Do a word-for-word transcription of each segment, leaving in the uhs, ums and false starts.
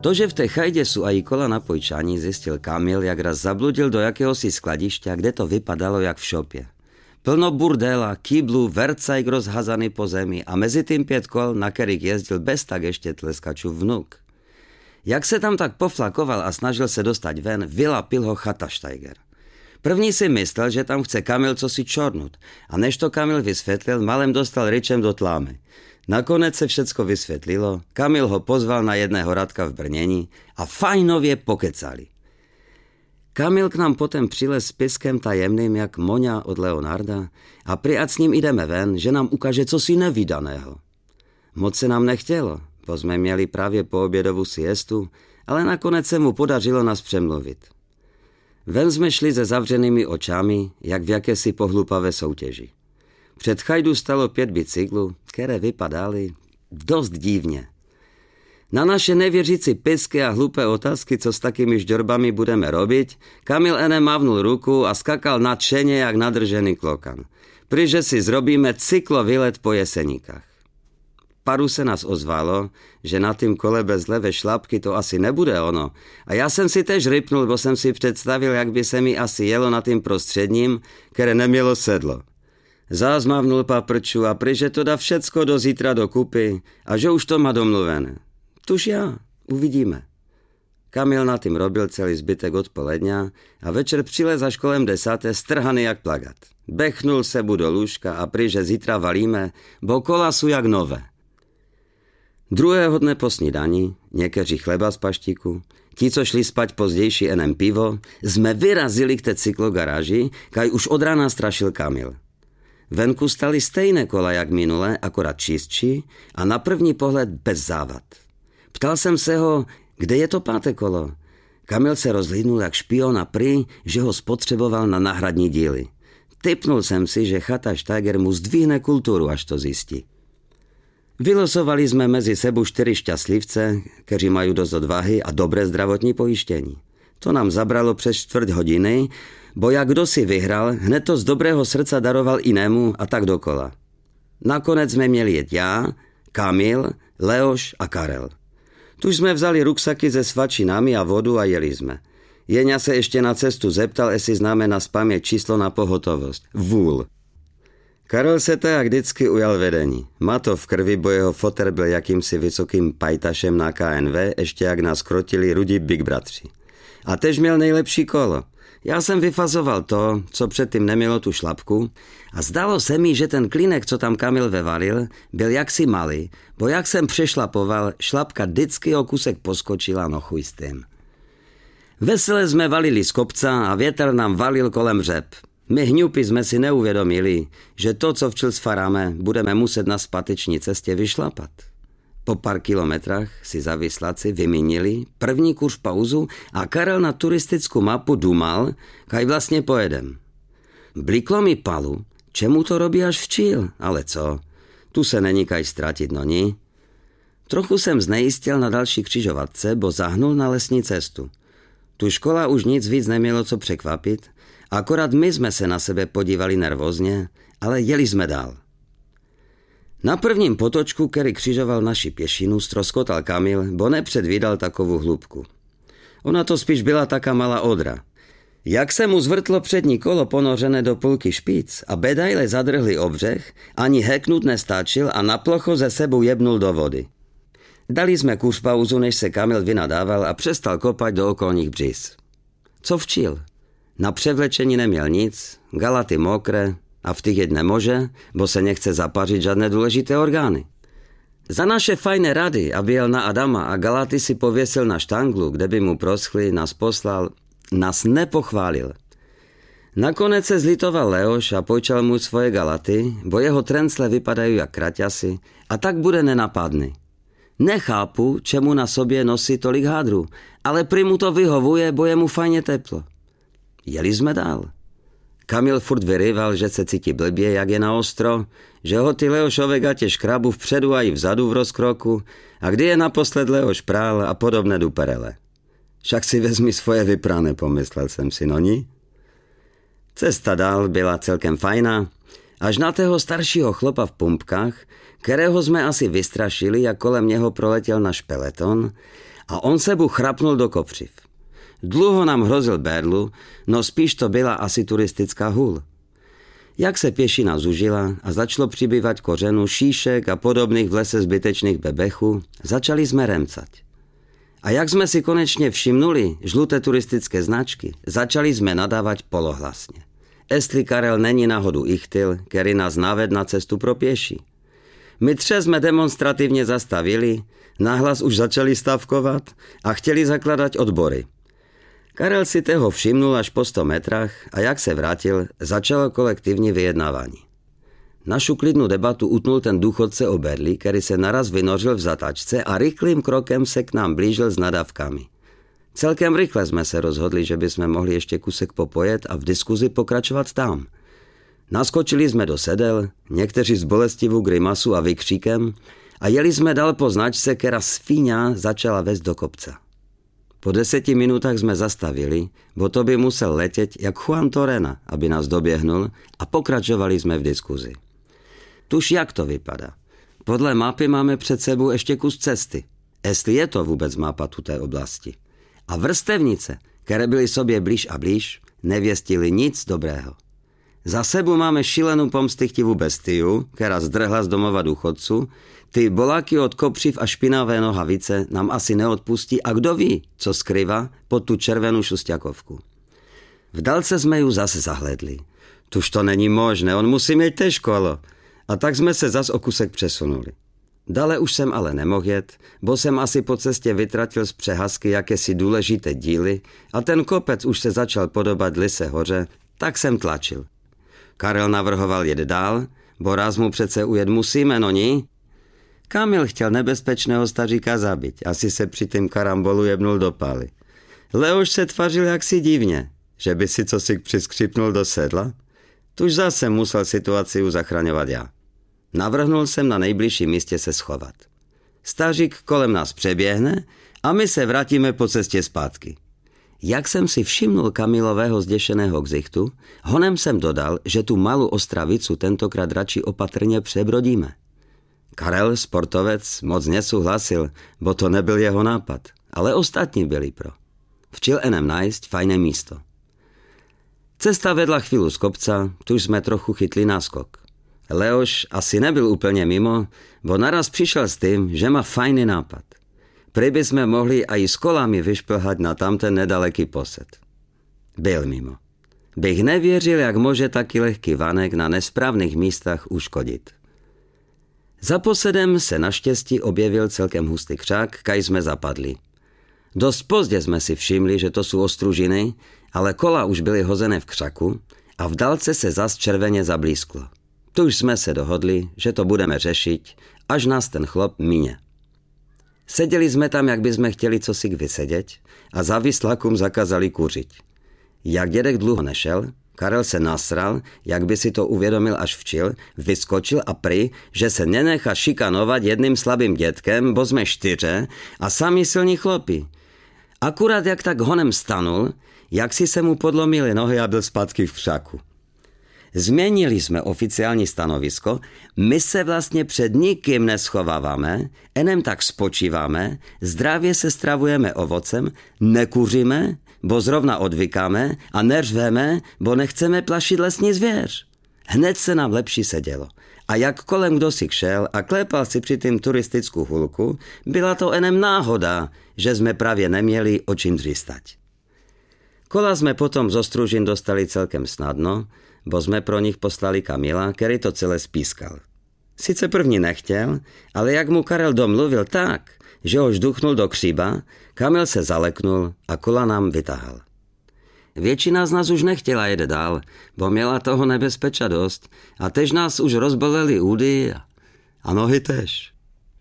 To, že v té chajdě sú aj kola na pojčaní, zistil Kamil, jak raz zabludil do jakéhosi skladišťa, kde to vypadalo jak v šopě. Plno burdela, kýblu, vercajk rozhazaný po zemi a mezi tým pět kol, na kterých jezdil bez tak ještě tleskačův vnuk. Jak se tam tak poflakoval a snažil se dostať ven, vylapil ho Chataštajger. První si myslel, že tam chce Kamil cosi čornut a než to Kamil vysvětlil, malem dostal ryčem do tlámy. Nakonec se všecko vysvětlilo, Kamil ho pozval na jedného Radka v brnění a fajnově pokecali. Kamil k nám potom přilez s piskem tajemným jak Moňa od Leonarda a pri ať s ním ideme ven, že nám ukáže cosi nevídaného. Moc se nám nechtělo, bo jsme měli právě po obědovu siestu, ale nakonec se mu podařilo nás přemluvit. Ven jsme šli se zavřenými očami, jak v jakési pohlupavé soutěži. Před chajdu stalo pět bicyklů, které vypadaly dost divně. Na naše nevěřící pisky a hlupé otázky, co s takými žďorbami budeme robiť, Kamil ene mávnul ruku a skakal nadšeně jak nadržený klokan. Pryže si zrobíme cyklovýlet po Jeseníkách. Paru se nás ozvalo, že na tým kole bez levé šlapky to asi nebude ono. A já jsem si tež rypnul, bo jsem si představil, jak by se mi asi jelo na tým prostředním, které nemělo sedlo. Zás mávnul paprču a pryže to dá všecko do zítra dokupy a že už to má domluvené. Tuž já, uvidíme. Kamil na tým robil celý zbytek odpoledňa a večer přilez až kolem desáté strhaný jak plagat. Bechnul sebu do lůžka a pryže zítra valíme, bo kola sú jak nové. Druhého dne po snídani, někteří chleba z paštíku, ti, co šli spať pozdější enem pivo, jsme vyrazili k té cyklogaráži, kaj už od rána strašil Kamil. Venku stali stejné kola jak minule, akorát čistší a na první pohled bez závad. Ptal jsem se ho, kde je to páté kolo. Kamil se rozhlídnul jak špion a prý, že ho spotřeboval na náhradní díly. Tipnul jsem si, že Chataštajger mu zdvihne kulturu, až to zjistí. Vylosovali jsme mezi sebou čtyři šťastlivce, kteří mají dost odvahy a dobré zdravotní pojištění. To nám zabralo přes čtvrt hodiny, bo jak kdo si vyhral, hned to z dobrého srdca daroval jinému a tak dokola. Nakonec jsme měli jet já, Kamil, Leoš a Karel. Tuž jsme vzali ruksaky se svačinami a vodu a jeli jsme. Jeňa se ještě na cestu zeptal, jestli známe na spaměť číslo na pohotovost. Vůl. Karel se tak vždycky ujal vedení. Má to v krvi, bo jeho foter byl jakýmsi vysokým pajtašem na K N V, ještě jak nás krotili rudí Big Bratři. A tež měl nejlepší kolo. Já jsem vyfazoval to, co předtím nemělo tu šlapku a zdalo se mi, že ten klinek, co tam Kamil vevalil, byl jaksi malý, bo jak jsem přešlapoval, šlapka vždycky o kusek poskočila, no chuj s tím. Vesele jsme valili z kopca a větr nám valil kolem řep. My hňupy jsme si neuvědomili, že to, co včel sfaráme, budeme muset na spateční cestě vyšlapat. Po pár kilometrách si zavislaci vymínili první kurz pauzu a Karel na turistickou mapu dumal, kaj vlastně pojedem. Bliklo mi palu, čemu to robí až včil, ale co, tu se není kaj ztratit, no ni. Trochu jsem znejistil na další křižovatce, bo zahnul na lesní cestu. Tu škola už nic víc nemělo co překvapit, akorát my jsme se na sebe podívali nervózně, ale jeli jsme dál. Na prvním potočku, který křižoval naši pěšinu, stroskotal Kamil, bo nepředvídal takovou hlubku. Ona to spíš byla taká malá odra. Jak se mu zvrtlo přední kolo ponořené do půlky špic a bedajle zadrhli obřeh, ani heknut nestáčil a na plocho ze sebou jebnul do vody. Dali jsme kurz pauzu, než se Kamil vynadával a přestal kopat do okolních břiz. Co včil? Na převlečení neměl nic, galaty mokré a v těch jet nemůže, bo se nechce zapařit žádné důležité orgány. Za naše fajné rady, aby jel na Adama a galaty si pověsil na štanglu, kde by mu proschly, nás poslal, nás nepochválil. Nakonec se zlitoval Leoš a pojčal mu svoje galaty, bo jeho trencle vypadají jak kraťasy a tak bude nenapadný. Nechápu, čemu na sobě nosí tolik hádrů, ale prý mu to vyhovuje, bo je mu fajně teplo. Jeli jsme dál. Kamil furt vyrýval, že se cítí blbě, jak je na ostro, že ho ty Leošové gatě škrabu vpředu a i vzadu v rozkroku a kdy je naposled Leoš prál a podobné duperele. Však si vezmi svoje vyprané, pomyslel jsem si, no ni? Cesta dál byla celkem fajná, až na tého staršího chlopa v pumpkách, kterého jsme asi vystrašili, jak kolem něho proletěl náš peleton a on sebu chrapnul do kopřiv. Dlouho nám hrozil berlu, no spíš to byla asi turistická hůl. Jak se pěšina zužila a začalo přibývat kořenů, šíšek a podobných v lese zbytečných bebechů, začali jsme remcať. A jak jsme si konečně všimnuli žluté turistické značky, začali jsme nadávat polohlasně. Jestli Karel není náhodu ichtyl, který nás naved na cestu pro pěší. My tři jsme demonstrativně zastavili, nahlas už začali stavkovat a chtěli zakladat odbory. Karel si toho všimnul až po sto metrách a jak se vrátil, začalo kolektivní vyjednávání. Našu klidnou debatu utnul ten důchodce o berli, který se naraz vynořil v zatačce a rychlým krokem se k nám blížil s nadávkami. Celkem rychle jsme se rozhodli, že bychom mohli ještě kusek popojet a v diskuzi pokračovat tam. Naskočili jsme do sedel, někteří s bolestivou grimasu a vykříkem a jeli jsme dal po značce, která svíňa začala vést do kopca. Po deseti minutách jsme zastavili, bo to by musel letět jak Juan Torena, aby nás doběhnul a pokračovali jsme v diskuzi. Tuž jak to vypadá? Podle mapy máme před sebou ještě kus cesty. Jestli je to vůbec mapa tuté oblasti. A vrstevnice, které byly sobě blíž a blíž, nevěstily nic dobrého. Za sebou máme šílenou pomstychtivou bestiu, která zdrhla z domova důchodců. Ty boláky od kopřiv a špinavé nohavice nám asi neodpustí a kdo ví, co skryvá pod tu červenou šusťakovku. V dálce jsme ju zase zahledli. Tuž to není možné, on musí mít tež kolo. A tak jsme se zas o kusek přesunuli. Dále už jsem ale nemohl jet, bo jsem asi po cestě vytratil z přehazky jakési důležité díly a ten kopec už se začal podobat Lise hoře, tak jsem tlačil. Karel navrhoval jet dál, bo raz mu přece ujet musíme, no ní? Kamil chtěl nebezpečného staříka zabít, asi se při tým karambolu jebnul do paly. Leoš se tvařil jaksi divně, že by si cosi přiskřipnul do sedla. Tuž zase musel situaci zachraňovat já. Navrhnul jsem na nejbližším místě se schovat. Stařík kolem nás přeběhne a my se vrátíme po cestě zpátky. Jak jsem si všimnul Kamilového zděšeného ksichtu, honem jsem dodal, že tu malou ostravicu tentokrát radši opatrně přebrodíme. Karel, sportovec, moc nesouhlasil, bo to nebyl jeho nápad, ale ostatní byli pro. Včil enem najít fajné místo. Cesta vedla chvíli z kopca, tuž jsme trochu chytli náskok. Leoš asi nebyl úplně mimo, bo naraz přišel s tím, že má fajný nápad. Prý by jsme mohli aj s kolami vyšplhat na tamten nedaleký posed. Byl mimo. Bych nevěřil, jak může taky lehký vanek na nesprávných místech uškodit. Za posedem se naštěstí objevil celkem hustý křák, kaj jsme zapadli. Dost pozdě jsme si všimli, že to jsou ostružiny, ale kola už byly hozené v křaku a v dálce se zas červeně zablísklo. Tu už jsme se dohodli, že to budeme řešit, až nás ten chlop mině. Seděli jsme tam, jak bychom chtěli cosi vysedět a za výslakům zakázali kuřit. Jak dědek dlouho nešel, Karel se nasral, jak by si to uvědomil až včil, vyskočil a prý, že se nenechá šikanovat jedným slabým dětkem, bo jsme čtyře a sami silní chlopi. Akurát jak tak honem stanul, jak si se mu podlomily nohy a byl zpátky v křaku. Změnili jsme oficiální stanovisko, my se vlastně před nikým neschováváme, enem tak spočíváme, zdravě se stravujeme ovocem, nekuříme, bo zrovna odvykáme a neřveme, bo nechceme plašit lesní zvěř. Hned se nám lepší sedělo. A jak kolem kdo si kšel a klepal si při tým turistickou hulku, byla to enem náhoda, že jsme právě neměli o čím dřístať. Kola jsme potom z Ostružin dostali celkem snadno, bo jsme pro nich poslali Kamila, který to celé spískal. Sice první nechtěl, ale jak mu Karel domluvil tak, že ho žduchnul do kříba, Kamil se zaleknul a kola nám vytahal. Většina z nás už nechtěla jet dál, bo měla toho nebezpeča dost a tež nás už rozbolely údy a, a nohy tež.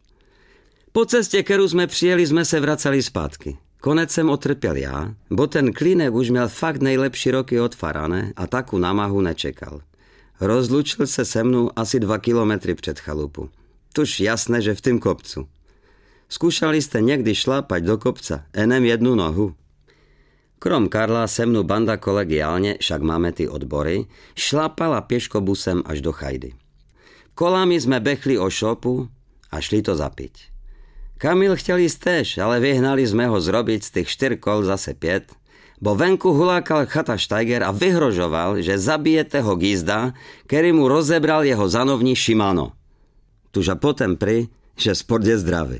Po cestě, kterou jsme přijeli, jsme se vraceli zpátky. Konec jsem otrpěl já, bo ten klínek už měl fakt nejlepší roky od Farane a taku námahu nečekal. Rozlučil se se mnou asi dva kilometry před chalupu. Tuž jasné, že v tým kopcu. Zkoušeli jste někdy šlápať do kopca, enem jednu nohu? Krom Karla se mnou banda kolegiálně, však máme ty odbory, šlápala pěškobusem až do chajdy. Kolami jsme bechli o šopu a šli to zapiť. Kamil chtěl ísť tež, ale vyhnali sme ho zrobiť z tých štyr kol zase päť, bo venku hulákal chata Steiger a vyhrožoval, že zabije toho gizda, ktorý mu rozebral jeho zanovní Shimano. Tuža potom pri, že sport je zdravý.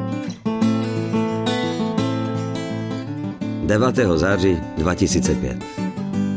devátého září dvetisícpäť.